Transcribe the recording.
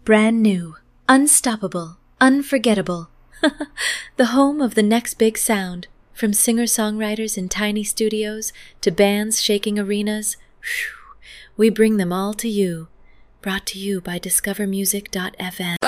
Brand new, unstoppable, unforgettable. The home of the next big sound. From singer-songwriters in tiny studios to bands shaking arenas, we bring them all to you. Brought to you by discovermusic.fm.